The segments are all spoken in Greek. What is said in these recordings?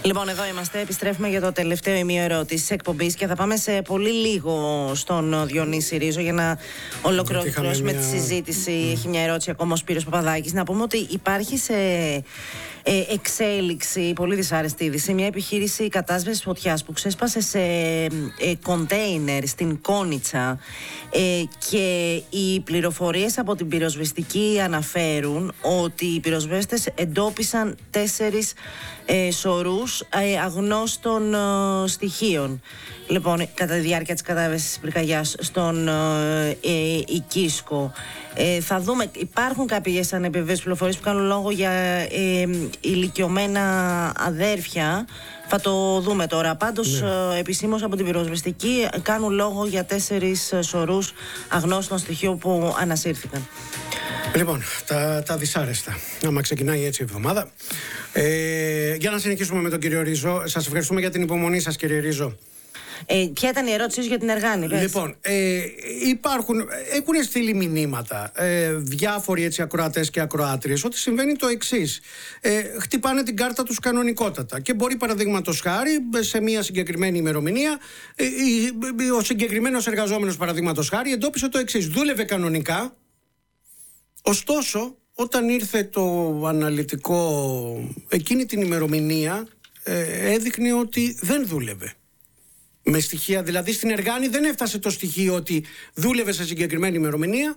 Λοιπόν, εδώ είμαστε. Επιστρέφουμε για το τελευταίο ημίωρο της εκπομπής και θα πάμε σε πολύ λίγο στον Διονύση Ρίζο για να ολοκληρώσουμε τη συζήτηση. Έχει μια ερώτηση ακόμα ο Σπύρος Παπαδάκης. Να πούμε ότι υπάρχει σε εξέλιξη, πολύ δυσάρεστη είδηση, μια επιχείρηση κατάσβεσης φωτιάς που ξέσπασε σε κοντέινερ στην Κόνιτσα και οι πληροφορίες από την πυροσβεστική αναφέρουν ότι οι πυροσβέστες εντόπισαν 4 σωρούς αγνώστων στοιχείων. Λοιπόν, κατά τη διάρκεια της κατάβεσης πυρκαγιάς στον Οικίσκο. Θα δούμε, υπάρχουν κάποιες ανεπιβεβαίωτες πληροφορίες που κάνουν λόγο για ηλικιωμένα αδέρφια. Θα το δούμε τώρα. Πάντως, επισήμως από την πυροσβεστική κάνουν λόγο για 4 σωρούς αγνώστων στοιχείων που ανασύρθηκαν. Λοιπόν, τα δυσάρεστα. Άμα ξεκινάει έτσι η εβδομάδα. Για να συνεχίσουμε με τον κύριο Ρίζο. Σας ευχαριστούμε για την υπομονή σας, κύριε Ρίζο. Ποια ήταν η ερώτησή για την Εργάνη, πες? Λοιπόν, έχουν στείλει μηνύματα διάφοροι έτσι ακροατές και ακροάτριες ότι συμβαίνει το εξής. Χτυπάνε την κάρτα τους κανονικότατα και μπορεί, παραδείγματος χάρη, σε μια συγκεκριμένη ημερομηνία ο συγκεκριμένος εργαζόμενος, παραδείγματος χάρη, εντόπισε το εξής. Δούλευε κανονικά, ωστόσο όταν ήρθε το αναλυτικό εκείνη την ημερομηνία έδειχνε ότι δεν δούλευε. Με στοιχεία, δηλαδή στην Εργάνη δεν έφτασε το στοιχείο ότι δούλευε σε συγκεκριμένη ημερομηνία,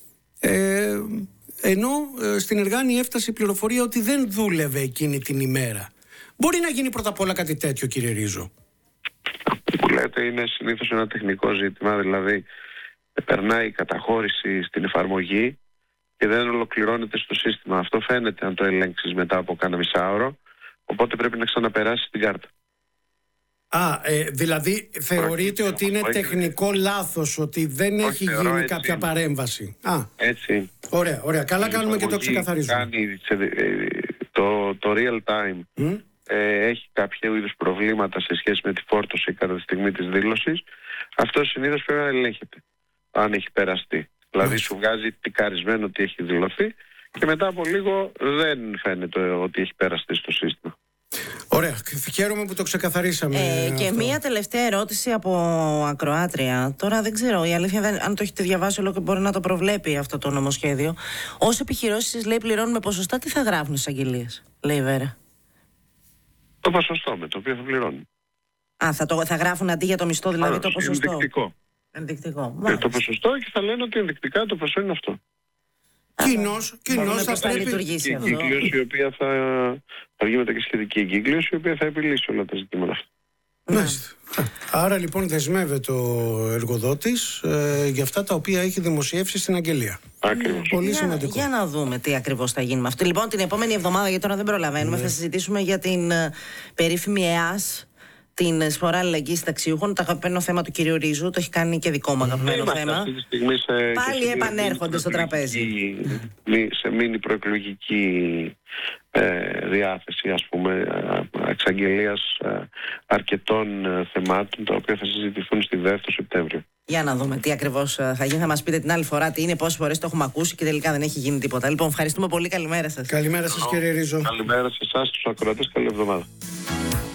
ενώ στην Εργάνη έφτασε η πληροφορία ότι δεν δούλευε εκείνη την ημέρα. Μπορεί να γίνει πρώτα απ' όλα κάτι τέτοιο, κύριε Ρίζο? Που λέτε είναι συνήθως ένα τεχνικό ζήτημα, δηλαδή περνάει η καταχώρηση στην εφαρμογή και δεν ολοκληρώνεται στο σύστημα. Αυτό φαίνεται αν το ελέγξεις μετά από κάνα μισάωρο, οπότε πρέπει να ξαναπεράσει την κάρτα. Δηλαδή θεωρείτε ότι είναι τεχνικό λάθος, ότι δεν έχει γίνει κάποια παρέμβαση? Έτσι. Ωραία. Καλά κάνουμε και το ξεκαθαρίζουμε. Κάνει το real time έχει κάποια είδους προβλήματα σε σχέση με τη φόρτωση κατά τη στιγμή της δήλωσης. Αυτό συνήθως πρέπει να ελέγχεται αν έχει περαστεί. Δηλαδή σου βγάζει τικαρισμένο ότι έχει δηλωθεί και μετά από λίγο δεν φαίνεται ότι έχει περαστεί στο σύστημα. Ωραία, χαίρομαι που το ξεκαθαρίσαμε. Και μία τελευταία ερώτηση από ακροάτρια. Τώρα δεν ξέρω, η αλήθεια δεν, αν το έχετε διαβάσει όλο και μπορεί να το προβλέπει αυτό το νομοσχέδιο. Ως επιχειρώσεις, λέει, πληρώνουμε ποσοστά, τι θα γράφουν στις αγγελίες, λέει η Βέρα? Το ποσοστό με το οποίο θα πληρώνουν. Θα γράφουν αντί για το μισθό, δηλαδή το ποσοστό. Ενδεικτικό. Το ποσοστό, και θα λένε ότι ενδεικτικά το ποσό είναι αυτό. Κοινώς θα πρέπει η εγκύκλωση, η οποία θα βγει μετά και σχετική εγκύκλωση, η οποία θα επιλύσει όλα τα ζητήματα αυτά. Άρα λοιπόν δεσμεύεται ο εργοδότης για αυτά τα οποία έχει δημοσιεύσει στην αγγελία. Ακριβώς. Πολύ σημαντικό. Για να δούμε τι ακριβώς θα γίνει με αυτό. Λοιπόν, την επόμενη εβδομάδα, γιατί τώρα δεν προλαβαίνουμε, θα συζητήσουμε για την περίφημη ΕΑΣ, την εισφορά αλληλεγγύης ταξιούχων, το αγαπημένο θέμα του κυρίου Ρίζου, το έχει κάνει και δικό μου αγαπημένο θέμα. Πάλι επανέρχονται στο τραπέζι. Σε μήνυ προεκλογική διάθεση, ας πούμε, εξαγγελίας αρκετών θεμάτων, τα οποία θα συζητηθούν στη ΔΕΘ το Σεπτέμβριο. Για να δούμε τι ακριβώς θα γίνει. Θα μας πείτε την άλλη φορά τι είναι, πόσες φορές το έχουμε ακούσει και τελικά δεν έχει γίνει τίποτα. Λοιπόν, ευχαριστούμε πολύ. Καλημέρα σας. Καλημέρα σας, κύριε Ρίζο. Καλημέρα σε εσάς, τους ακροατές. Καλή εβδομάδα.